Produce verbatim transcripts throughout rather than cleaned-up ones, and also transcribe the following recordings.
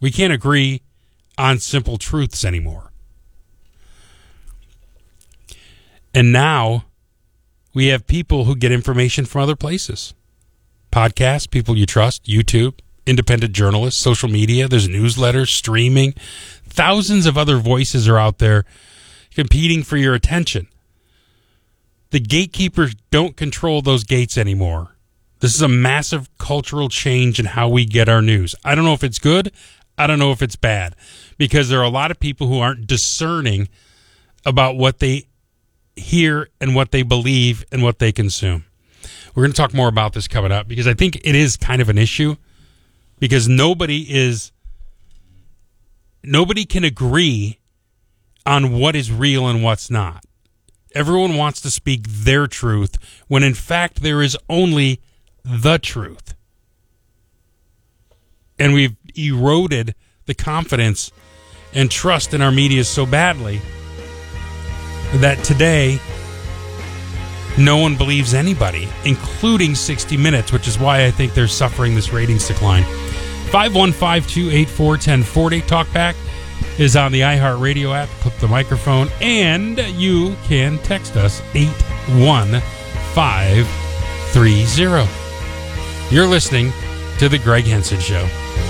We can't agree on simple truths anymore. And now we have people who get information from other places. Podcasts, people you trust, YouTube, independent journalists, social media, there's newsletters, streaming. Thousands of other voices are out there competing for your attention. The gatekeepers don't control those gates anymore. This is a massive cultural change in how we get our news. I don't know if it's good. I don't know if it's bad, because there are a lot of people who aren't discerning about what they hear and what they believe and what they consume. We're going to talk more about this coming up, because I think it is kind of an issue, because nobody is nobody can agree on what is real and what's not. Everyone wants to speak their truth when in fact there is only the truth. And we've eroded the confidence and trust in our media so badly that today no one believes anybody, including sixty minutes, which is why I think they're suffering this ratings decline. five one five, two eight four, one zero four zero. Talkback is on the iHeartRadio app. Click the microphone, and you can text us eight one five three zero. You're listening to The Greg Henson Show.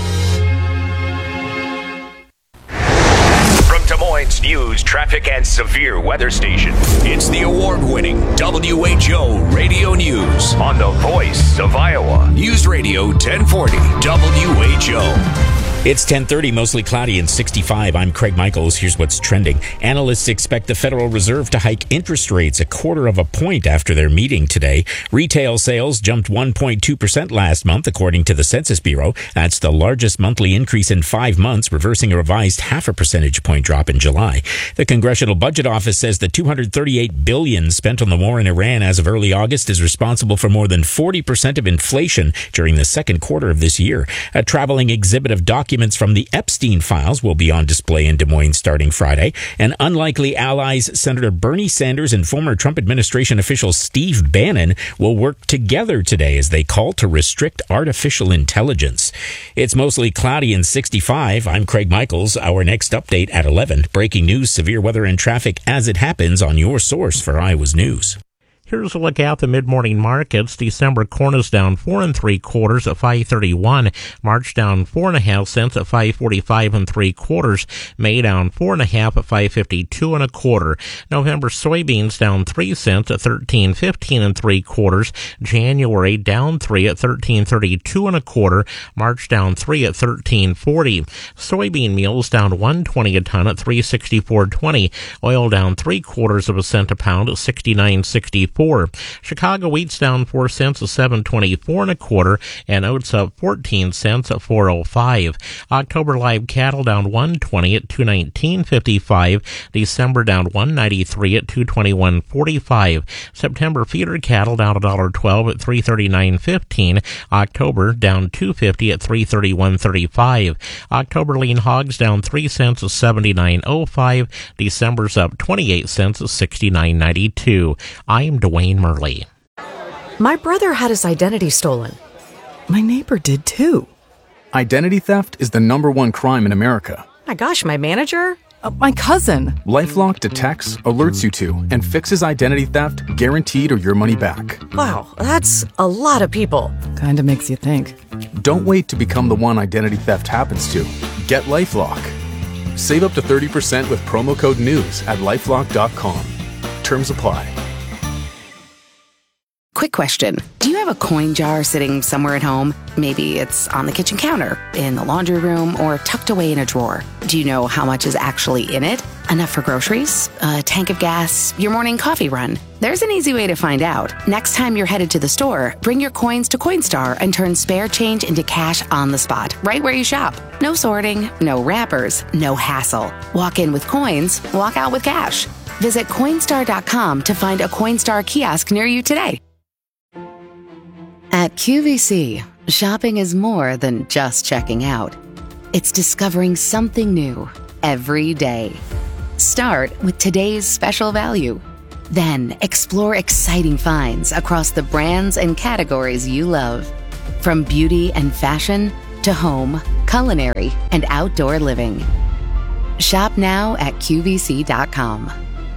Des Moines News, traffic, and severe weather station. It's the award-winning W H O Radio News on the voice of Iowa. News Radio ten forty W H O. It's ten thirty, mostly cloudy and sixty-five. I'm Craig Michaels. Here's what's trending. Analysts expect the Federal Reserve to hike interest rates a quarter of a point after their meeting today. Retail sales jumped one point two percent last month, according to the Census Bureau. That's the largest monthly increase in five months, reversing a revised half a percentage point drop in July. The Congressional Budget Office says the two hundred thirty-eight billion dollars spent on the war in Iran as of early August is responsible for more than forty percent of inflation during the second quarter of this year. A traveling exhibit of documents Documents from the Epstein files will be on display in Des Moines starting Friday. And unlikely allies Senator Bernie Sanders and former Trump administration official Steve Bannon will work together today as they call to restrict artificial intelligence. It's mostly cloudy and sixty-five. I'm Craig Michaels. Our next update at eleven. Breaking news, severe weather and traffic as it happens on your source for Iowa's news. Here's a look at the mid-morning markets. December corn is down four and three quarters at five thirty-one. March down four and a half cents at five forty-five and three quarters. May down four and a half at five fifty-two and a quarter. November soybeans down three cents at thirteen fifteen and three quarters. January down three at thirteen thirty-two and a quarter. March down three at thirteen forty. Soybean meals down one twenty a ton at three sixty-four twenty. Oil down three quarters of a cent a pound at sixty-nine sixty-four. Chicago wheat's down four cents at seven twenty-four and a quarter, and oats up fourteen cents at four oh five. October live cattle down one twenty at two nineteen fifty-five. December down one ninety-three at two twenty-one forty-five. September feeder cattle down one twelve at three thirty-nine fifteen. October down two fifty at three thirty-one thirty-five. October lean hogs down three cents at seventy-nine oh five. December's up twenty-eight cents at sixty-nine ninety-two. I'm Dwayne Murley. My brother had his identity stolen. My neighbor did too. Identity theft is the number one crime in America. My gosh, my manager? Uh, my cousin. LifeLock detects, alerts you to, and fixes identity theft guaranteed or your money back. Wow, that's a lot of people. Kinda makes you think. Don't wait to become the one identity theft happens to. Get LifeLock. Save up to thirty percent with promo code NEWS at lifelock dot com. Terms apply. Quick question. Do you have a coin jar sitting somewhere at home? Maybe it's on the kitchen counter, in the laundry room, or tucked away in a drawer. Do you know how much is actually in it? Enough for groceries? A tank of gas? Your morning coffee run? There's an easy way to find out. Next time you're headed to the store, bring your coins to Coinstar and turn spare change into cash on the spot, right where you shop. No sorting, no wrappers, no hassle. Walk in with coins, walk out with cash. Visit Coinstar dot com to find a Coinstar kiosk near you today. At Q V C, shopping is more than just checking out. It's discovering something new every day. Start with today's special value. Then explore exciting finds across the brands and categories you love. From beauty and fashion to home, culinary, and outdoor living. Shop now at Q V C dot com.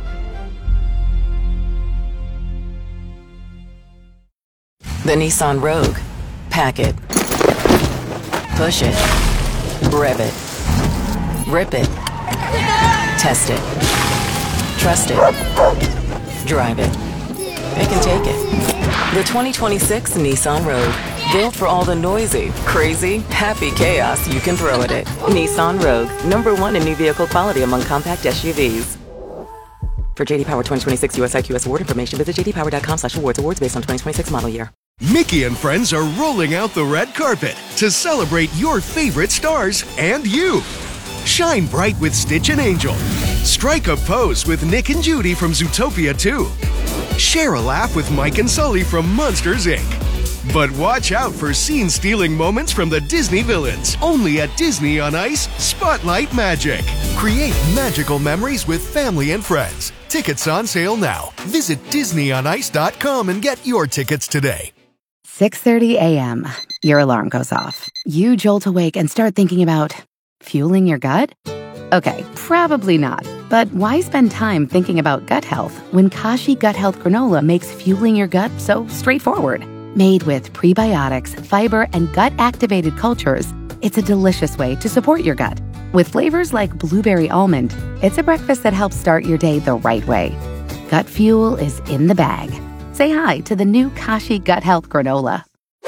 The Nissan Rogue. Pack it. Push it. Rev it. Rip it. Test it. Trust it. Drive it. Pick and take it. The twenty twenty-six Nissan Rogue. Built for all the noisy, crazy, happy chaos you can throw at it. Nissan Rogue. Number one in new vehicle quality among compact S U Vs. For J D Power twenty twenty-six U S I Q S award information, visit j d power dot com slash awards. Awards based on twenty twenty-six model year. Mickey and friends are rolling out the red carpet to celebrate your favorite stars and you. Shine bright with Stitch and Angel. Strike a pose with Nick and Judy from Zootopia two. Share a laugh with Mike and Sully from Monsters, Incorporated. But watch out for scene-stealing moments from the Disney villains. Only at Disney on Ice, Spotlight Magic. Create magical memories with family and friends. Tickets on sale now. Visit disney on ice dot com and get your tickets today. six thirty a.m. Your alarm goes off. You jolt awake and start thinking about fueling your gut? Okay, probably not. But why spend time thinking about gut health when Kashi Gut Health Granola makes fueling your gut so straightforward? Made with prebiotics, fiber, and gut-activated cultures, it's a delicious way to support your gut. With flavors like blueberry almond, it's a breakfast that helps start your day the right way. Gut fuel is in the bag. Say hi to the new Kashi Gut Health Granola.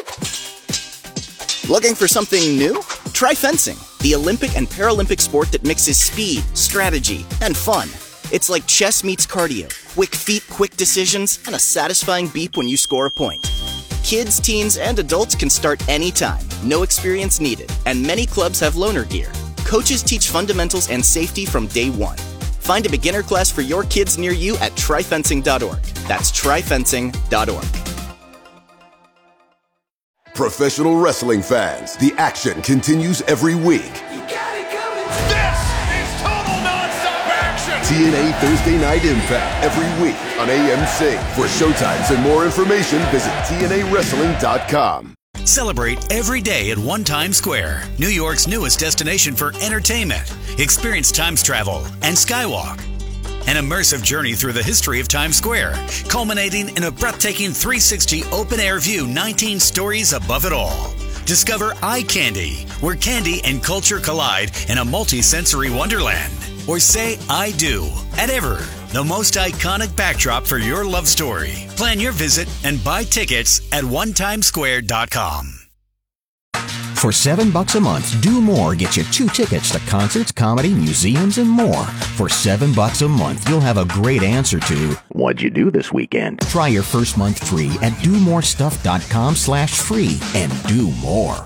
Looking for something new? Try fencing, the Olympic and Paralympic sport that mixes speed, strategy, and fun. It's like chess meets cardio, quick feet, quick decisions, and a satisfying beep when you score a point. Kids, teens, and adults can start anytime, no experience needed, and many clubs have loaner gear. Coaches teach fundamentals and safety from day one. Find a beginner class for your kids near you at try fencing dot org. That's try fencing dot org. Professional wrestling fans, the action continues every week. You got it coming. This is total nonstop action. T N A Thursday Night Impact every week on A M C. For showtimes and more information, visit T N A wrestling dot com. Celebrate every day at One Times Square, New York's newest destination for entertainment. Experience Times travel and Skywalk. An immersive journey through the history of Times Square, culminating in a breathtaking three sixty open-air view, nineteen stories above it all. Discover Eye Candy, where candy and culture collide in a multi-sensory wonderland. Or say I do at Ever, the most iconic backdrop for your love story. Plan your visit and buy tickets at one times square dot com. For seven bucks a month, Do More gets you two tickets to concerts, comedy, museums, and more. For seven bucks a month, you'll have a great answer to what'd you do this weekend? Try your first month free at do more stuff dot com slash free and do more.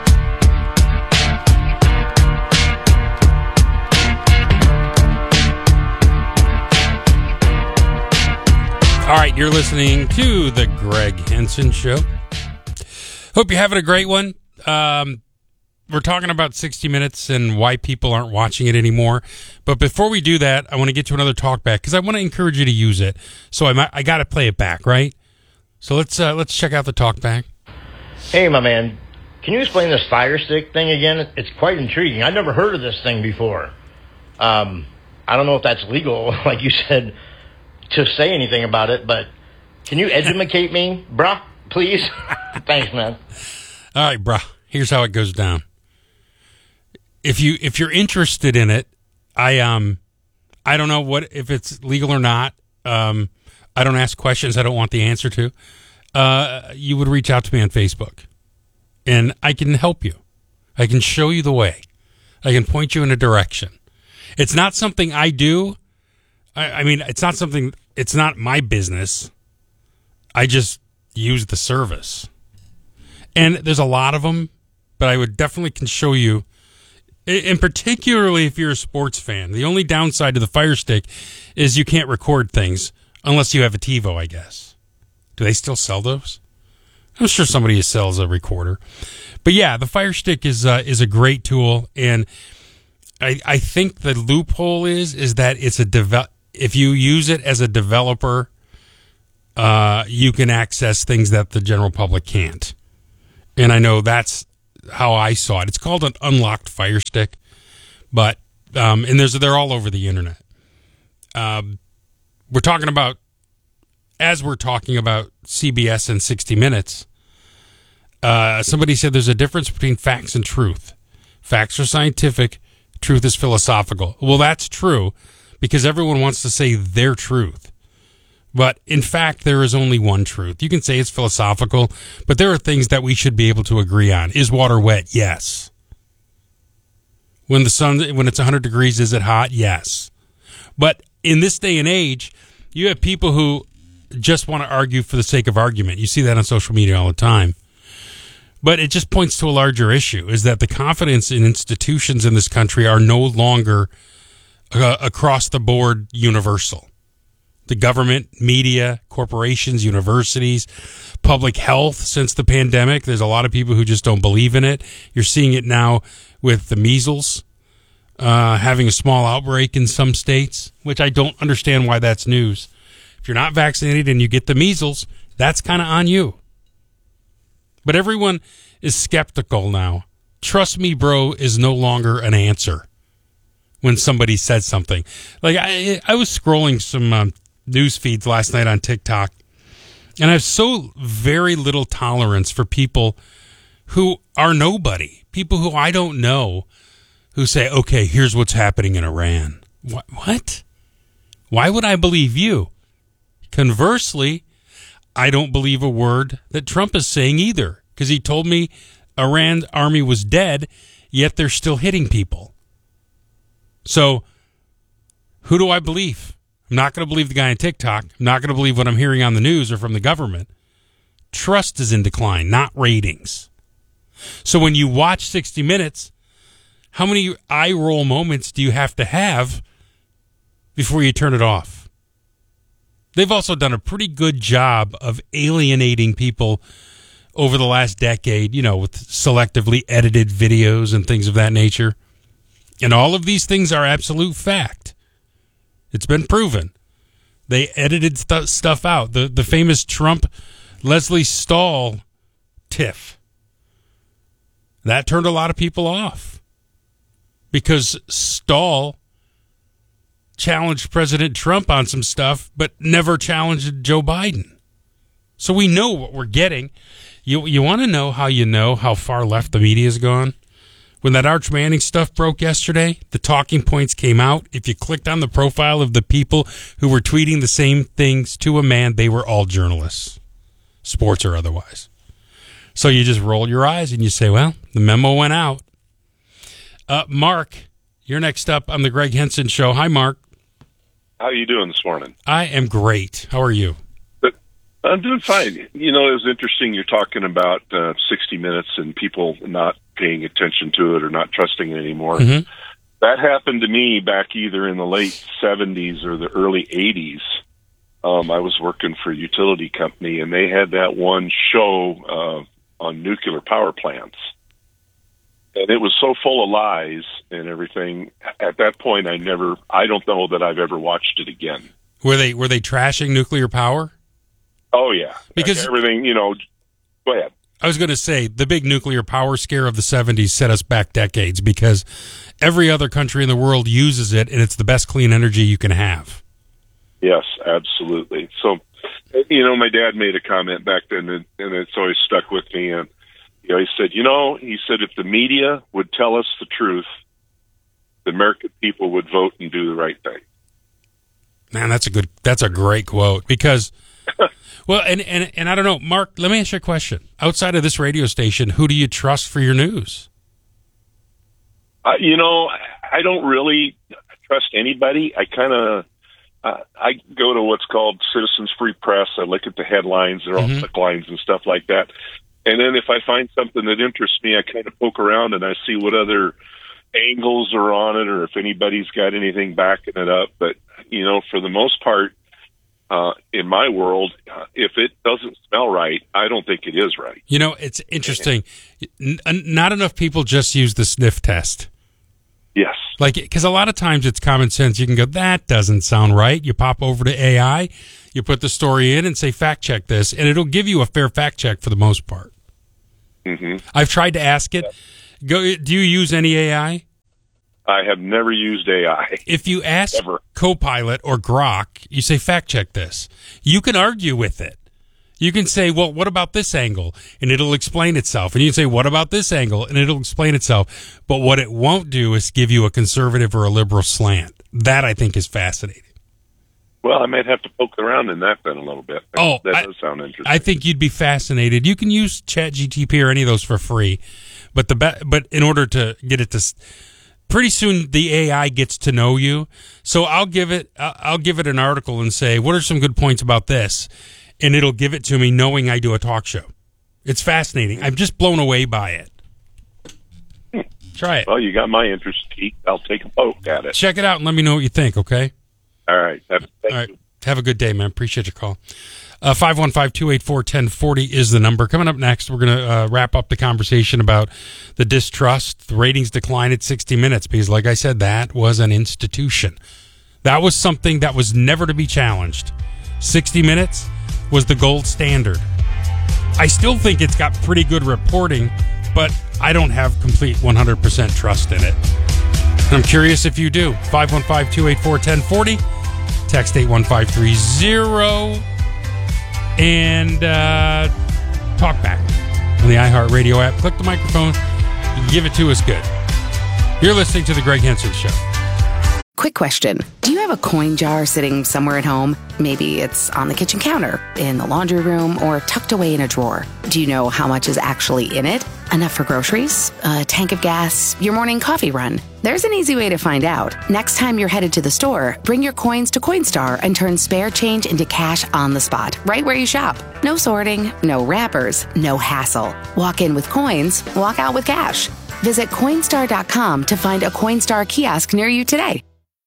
All right, you're listening to the Greg Henson Show. Hope you're having a great one. Um, we're talking about sixty minutes and why people aren't watching it anymore. But before we do that, I want to get to another talk back because I want to encourage you to use it. So I might, I got to play it back, right? So let's uh, let's check out the talk back. Hey, my man, can you explain this Fire Stick thing again? It's quite intriguing. I've never heard of this thing before. Um, I don't know if that's legal, like you said, to say anything about it, but can you educate me, bruh, please? Thanks, man. All right, bruh. Here's how it goes down. If you if you're interested in it, I um I don't know what if it's legal or not. Um, I don't ask questions I don't want the answer to. Uh, you would reach out to me on Facebook, and I can help you. I can show you the way. I can point you in a direction. It's not something I do. I, I mean, it's not something. It's not my business. I just use the service, and there's a lot of them. But I would definitely can show you, and particularly if you're a sports fan. The only downside to the Fire Stick is you can't record things unless you have a TiVo, I guess. Do they still sell those? I'm sure somebody sells a recorder. But yeah, the Fire Stick is uh, is a great tool, and I I think the loophole is is that it's a devel- if you use it as a developer, uh, you can access things that the general public can't. And I know that's how I saw it. It's called an unlocked Fire Stick, but um, and there's they're all over the internet. Um, we're talking about as we're talking about C B S and sixty minutes. Uh, somebody said there's a difference between facts and truth. Facts are scientific, truth is philosophical. Well, that's true because everyone wants to say their truth. But in fact, there is only one truth. You can say it's philosophical, but there are things that we should be able to agree on. Is water wet? Yes. When the sun, when it's one hundred degrees, is it hot? Yes. But in this day and age, you have people who just want to argue for the sake of argument. You see that on social media all the time. But it just points to a larger issue, is that the confidence in institutions in this country are no longer uh, across the board universal. The government, media, corporations, universities, public health since the pandemic. There's a lot of people who just don't believe in it. You're seeing it now with the measles uh, having a small outbreak in some states, which I don't understand why that's news. If you're not vaccinated and you get the measles, that's kind of on you. But everyone is skeptical now. Trust me, bro, is no longer an answer when somebody says something. Like I, I was scrolling some um, news feeds last night on TikTok, and I have so very little tolerance for people who are nobody, people who I don't know, who say, okay, here's what's happening in Iran. What? What? Why would I believe you? Conversely, I don't believe a word that Trump is saying either, because he told me Iran's army was dead, yet they're still hitting people. So who do I believe? I'm not going to believe the guy on TikTok. I'm not going to believe what I'm hearing on the news or from the government. Trust is in decline, not ratings. So when you watch sixty minutes, how many eye roll moments do you have to have before you turn it off? They've also done a pretty good job of alienating people over the last decade, you know, with selectively edited videos and things of that nature. And all of these things are absolute fact. It's been proven. They edited st- stuff out. The the famous Trump Leslie Stahl tiff. That turned a lot of people off because Stahl challenged President Trump on some stuff, but never challenged Joe Biden. So we know what we're getting. You you want to know how you know how far left the media has gone? When that Arch Manning stuff broke yesterday, the talking points came out. If you clicked on the profile of the people who were tweeting the same things to a man, they were all journalists, sports or otherwise. So you just roll your eyes and you say, well, the memo went out. Uh, Mark, you're next up on the Greg Henson Show. Hi, Mark. How are you doing this morning? I am great. How are you? But I'm doing fine. You know, it was interesting you're talking about uh, sixty minutes and people not paying attention to it or not trusting it anymore. Mm-hmm. That happened to me back either in the late seventies or the early eighties. Um, I was working for a utility company, and they had that one show uh, on nuclear power plants. And it was so full of lies and everything. At that point, I never, I don't know that I've ever watched it again. Were they were they trashing nuclear power? Oh, yeah. Because like everything, you know, go ahead. I was going to say the big nuclear power scare of the seventies set us back decades because every other country in the world uses it, and it's the best clean energy you can have. Yes, absolutely. So, you know, my dad made a comment back then, and, and it's always stuck with me. And you know, he said, you know, he said, if the media would tell us the truth, the American people would vote and do the right thing. Man, that's a good, that's a great quote because, well, and, and, and I don't know, Mark, let me ask you a question. Outside of this radio station, who do you trust for your news? Uh, you know, I don't really trust anybody. I kind of, uh, I go to what's called Citizens Free Press. I look at the headlines, they're all mm-hmm. lines and stuff like that. And then if I find something that interests me, I kind of poke around and I see what other angles are on it or if anybody's got anything backing it up. But, you know, for the most part, uh, in my world, uh, if it doesn't smell right, I don't think it is right. You know, it's interesting. N- not enough people just use the sniff test. Yes. Like, because a lot of times it's common sense. You can go, that doesn't sound right. You pop over to A I, you put the story in and say, fact check this, and it'll give you a fair fact check for the most part. Mm-hmm. I've tried to ask it. Go. Do you use any A I? I have never used A I. If you ask Ever. Copilot or Grok, you say, fact check this. You can argue with it. You can say, well, what about this angle? And it'll explain itself. And you can say, what about this angle? And it'll explain itself. But what it won't do is give you a conservative or a liberal slant. That, I think, is fascinating. Well, I might have to poke around in that then a little bit. Oh, that I, does sound interesting. I think you'd be fascinated. You can use ChatGPT or any of those for free. But the be- but in order to get it to... Pretty soon the A I gets to know you. So I'll give it I'll give it an article and say, what are some good points about this? And it'll give it to me knowing I do a talk show. It's fascinating. I'm just blown away by it. Try it. Well, you got my interest, Keith. I'll take a poke at it. Check it out and let me know what you think, okay? All right. Have, thank All right. you. Have a good day, man. Appreciate your call. Uh, five one five, two eight four, one zero four zero is the number. Coming up next, we're going to uh, wrap up the conversation about the distrust. The ratings decline at sixty minutes because, like I said, that was an institution. That was something that was never to be challenged. sixty minutes was the gold standard. I still think it's got pretty good reporting, but I don't have complete one hundred percent trust in it. I'm curious if you do. five one five, two eight four, one zero four zero. Text eight one five three zero. And uh, talk back on the iHeartRadio app. Click the microphone. Give it to us good. You're listening to The Greg Henson Show. Quick question. Do you have a coin jar sitting somewhere at home? Maybe it's on the kitchen counter, in the laundry room, or tucked away in a drawer. Do you know how much is actually in it? Enough for groceries? A tank of gas? Your morning coffee run? There's an easy way to find out. Next time you're headed to the store, bring your coins to Coinstar and turn spare change into cash on the spot, right where you shop. No sorting, no wrappers, no hassle. Walk in with coins, walk out with cash. Visit Coinstar dot com to find a Coinstar kiosk near you today.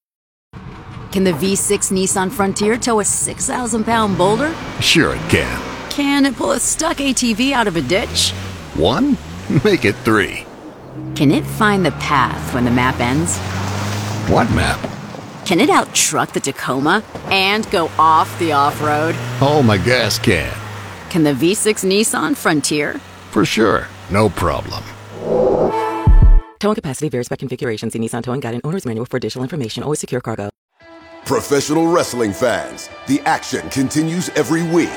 Can the V six Nissan Frontier tow a six thousand pound boulder? Sure it can. Can it pull a stuck A T V out of a ditch? One? Make it three. Can it find the path when the map ends? What map? Can it out-truck the Tacoma and go off the off-road? Oh, my gas can. Can the V six Nissan Frontier? For sure. No problem. Towing capacity varies by configuration. See Nissan Towing Guide and Owner's Manual for additional information. Always secure cargo. Professional wrestling fans, the action continues every week.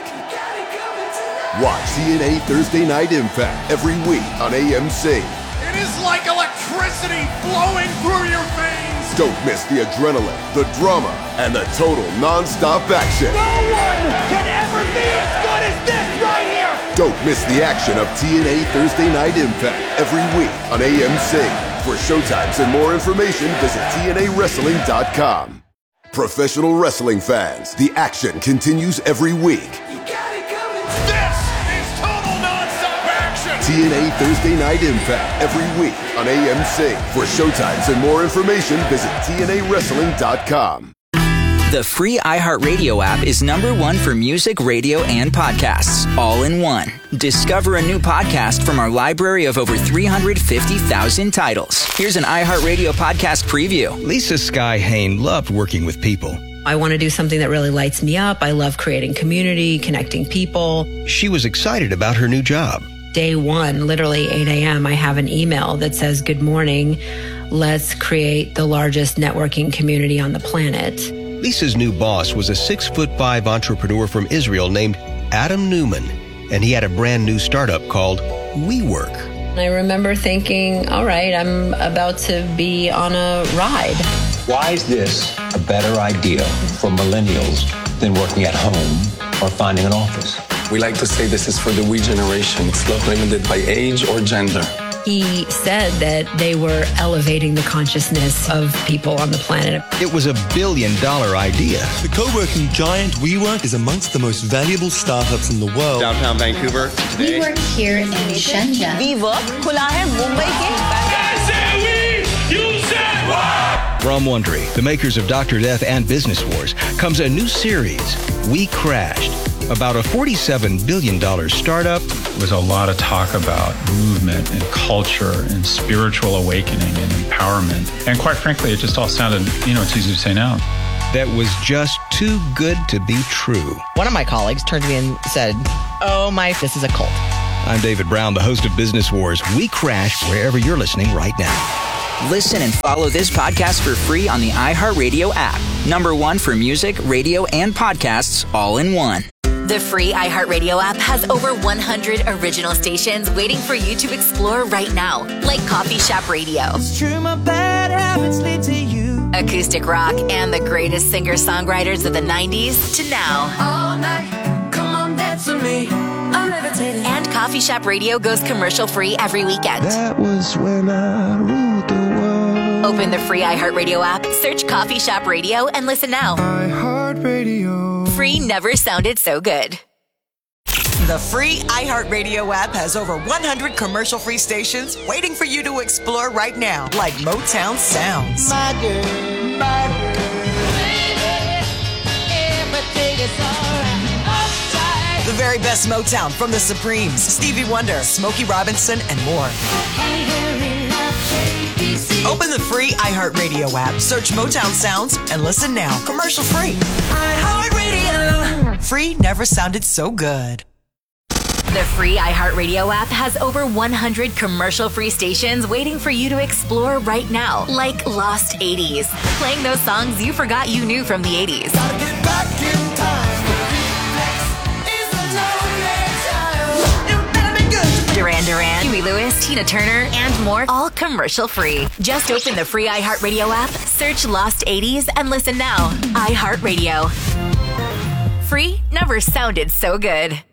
Watch T N A Thursday Night Impact every week on A M C. It is like electricity flowing through your veins. Don't miss the adrenaline, the drama, and the total non-stop action. No one can ever be as good as this right here. Don't miss the action of T N A Thursday Night Impact every week on A M C. For showtimes and more information, visit T N A wrestling dot com. Professional wrestling fans, the action continues every week. This is total non-stop action. T N A Thursday Night Impact every week on A M C. For showtimes and more information, visit T N A wrestling dot com. The free iHeartRadio app is number one for music, radio, and podcasts, all in one. Discover a new podcast from our library of over three hundred fifty thousand titles. Here's an iHeartRadio podcast preview. Lisa Sky Hain loved working with people. I want to do something that really lights me up. I love creating community, connecting people. She was excited about her new job. Day one, literally eight a.m., I have an email that says, good morning, let's create the largest networking community on the planet. Lisa's new boss was a six foot five entrepreneur from Israel named Adam Newman, and he had a brand new startup called WeWork. I remember thinking, all right, I'm about to be on a ride. Why is this a better idea for millennials than working at home or finding an office? We like to say this is for the we generation. It's not limited by age or gender. He said that they were elevating the consciousness of people on the planet. It was a billion dollar idea. The co-working giant WeWork is amongst the most valuable startups in the world. Downtown Vancouver today. We work here in Shenzhen. WeWork खुला है मुंबई के. From Wondery, the makers of Doctor Death and Business Wars, comes a new series, We Crashed, about a forty-seven billion dollars startup. There was a lot of talk about movement and culture and spiritual awakening and empowerment. And quite frankly, it just all sounded, you know, it's easy to say now. That was just too good to be true. One of my colleagues turned to me and said, oh my, this is a cult. I'm David Brown, the host of Business Wars. We crash wherever you're listening right now. Listen and follow this podcast for free on the iHeartRadio app. Number one for music, radio, and podcasts all in one. The free iHeartRadio app has over one hundred original stations waiting for you to explore right now, like Coffee Shop Radio, It's true, my bad habits lead to you. acoustic rock, and the greatest singer-songwriters of the nineties to now. All night, come on, dance with me. I'm levitating. And Coffee Shop Radio goes commercial-free every weekend. That was when I ruled the world. Open the free iHeartRadio app, search Coffee Shop Radio, and listen now. iHeartRadio. Free never sounded so good. The free iHeartRadio app has over one hundred commercial-free stations waiting for you to explore right now, like Motown Sounds. My girl, my girl. Baby, everything is alright. Uptight. The very best Motown from the Supremes, Stevie Wonder, Smokey Robinson, and more. Open the free iHeartRadio app, search Motown Sounds, and listen now. Commercial-free. iHeartRadio. Free never sounded so good. The free iHeartRadio app has over one hundred commercial-free stations waiting for you to explore right now, like Lost eighties, playing those songs you forgot you knew from the eighties. Gotta get back in time. Reflex is a no-play time. You better be good. Duran Duran, Huey Lewis, Tina Turner, and more, all commercial-free. Just open the free iHeartRadio app, search Lost eighties, and listen now. iHeartRadio. Free never sounded so good.